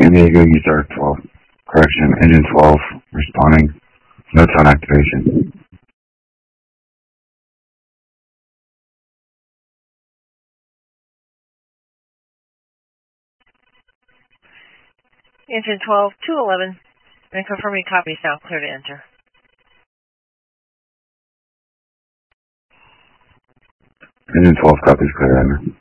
San Diego, Utah 12. Correction, engine 12 responding. Notes on activation. Engine 12, 211, and confirming copies now. Clear to enter. Engine 12 copies, clear to enter.